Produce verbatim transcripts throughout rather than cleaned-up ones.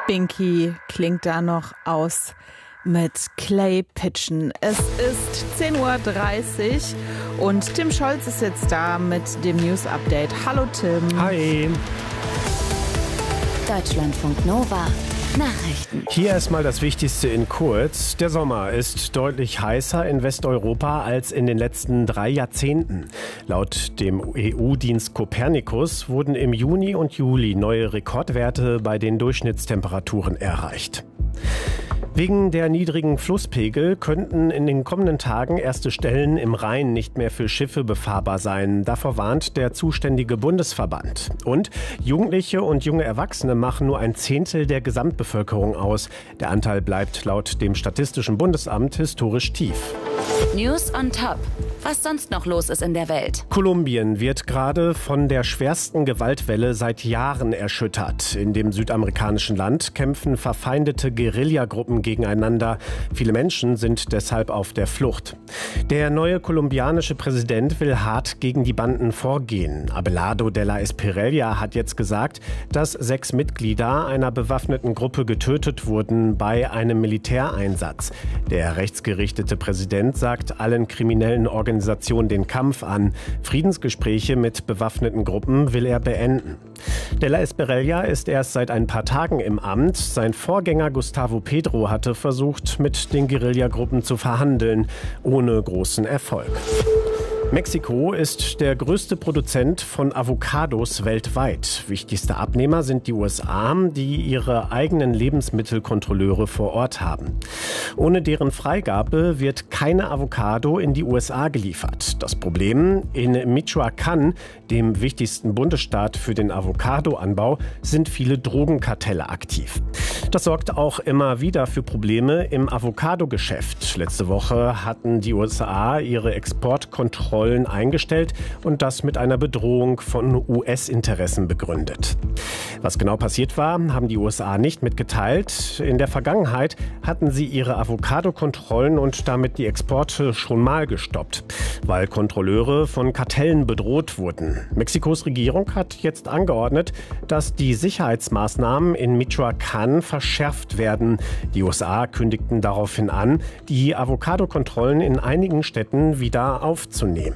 Binky klingt da noch aus mit Clay Pitchen. Es ist zehn Uhr dreißig und Tim Scholz ist jetzt da mit dem News Update. Hallo Tim. Hi. Deutschlandfunk Nova. Nachrichten. Hier erstmal das Wichtigste in kurz. Der Sommer ist deutlich heißer in Westeuropa als in den letzten drei Jahrzehnten. Laut dem E U-Dienst Copernicus wurden im Juni und Juli neue Rekordwerte bei den Durchschnittstemperaturen erreicht. Wegen der niedrigen Flusspegel könnten in den kommenden Tagen erste Stellen im Rhein nicht mehr für Schiffe befahrbar sein. Davor warnt der zuständige Bundesverband. Und Jugendliche und junge Erwachsene machen nur ein Zehntel der Gesamtbevölkerung aus. Der Anteil bleibt laut dem Statistischen Bundesamt historisch tief. News on top. Was sonst noch los ist in der Welt. Kolumbien wird gerade von der schwersten Gewaltwelle seit Jahren erschüttert. In dem südamerikanischen Land kämpfen verfeindete Guerillagruppen gegeneinander. Viele Menschen sind deshalb auf der Flucht. Der neue kolumbianische Präsident will hart gegen die Banden vorgehen. Abelardo de la Espriella hat jetzt gesagt, dass sechs Mitglieder einer bewaffneten Gruppe getötet wurden bei einem Militäreinsatz. Der rechtsgerichtete Präsident sagt allen kriminellen Organisationen den Kampf an. Friedensgespräche mit bewaffneten Gruppen will er beenden. De la Espriella ist erst seit ein paar Tagen im Amt. Sein Vorgänger Gustavo Petro hatte versucht, mit den Guerillagruppen zu verhandeln, ohne großen Erfolg. Mexiko ist der größte Produzent von Avocados weltweit. Wichtigste Abnehmer sind die U S A, die ihre eigenen Lebensmittelkontrolleure vor Ort haben. Ohne deren Freigabe wird keine Avocado in die U S A geliefert. Das Problem: in Michoacán, dem wichtigsten Bundesstaat für den Avocadoanbau, sind viele Drogenkartelle aktiv. Das sorgt auch immer wieder für Probleme im Avocado-Geschäft. Letzte Woche hatten die U S A ihre Exportkontrollen eingestellt und das mit einer Bedrohung von U S-Interessen begründet. Was genau passiert war, haben die U S A nicht mitgeteilt. In der Vergangenheit hatten sie ihre Avocado-Kontrollen und damit die Exporte schon mal gestoppt, weil Kontrolleure von Kartellen bedroht wurden. Mexikos Regierung hat jetzt angeordnet, dass die Sicherheitsmaßnahmen in Michoacán verschärft werden. Die U S A kündigten daraufhin an, die Avocado-Kontrollen in einigen Städten wieder aufzunehmen.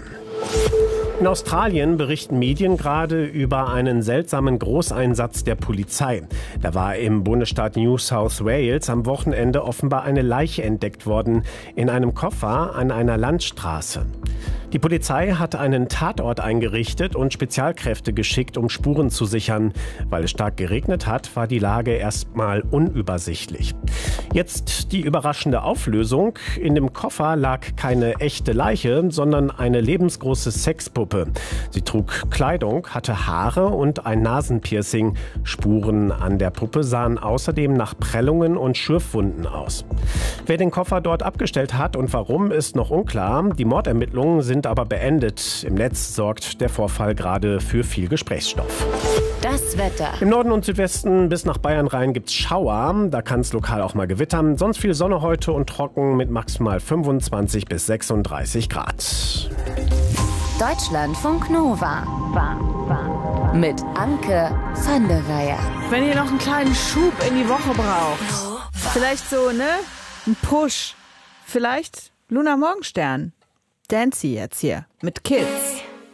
In Australien berichten Medien gerade über einen seltsamen Großeinsatz der Polizei. Da war im Bundesstaat New South Wales am Wochenende offenbar eine Leiche entdeckt worden in einem Koffer an einer Landstraße. Die Polizei hat einen Tatort eingerichtet und Spezialkräfte geschickt, um Spuren zu sichern. Weil es stark geregnet hat, war die Lage erstmal unübersichtlich. Jetzt die überraschende Auflösung: In dem Koffer lag keine echte Leiche, sondern eine lebensgroße Sexpuppe. Sie trug Kleidung, hatte Haare und ein Nasenpiercing. Spuren an der Puppe sahen außerdem nach Prellungen und Schürfwunden aus. Wer den Koffer dort abgestellt hat und warum, ist noch unklar. Die Mordermittlungen sind aber beendet. Im Netz sorgt der Vorfall gerade für viel Gesprächsstoff. Das Wetter. Im Norden und Südwesten bis nach Bayern rein gibt's Schauer. Da kann es lokal auch mal gewittern. Sonst viel Sonne heute und trocken mit maximal fünfundzwanzig bis sechsunddreißig Grad. Deutschlandfunk Nova. Mit Anke van der Weyer. Wenn ihr noch einen kleinen Schub in die Woche braucht, vielleicht so, ne? Ein Push. Vielleicht Luna Morgenstern. Dancy jetzt hier mit Kids.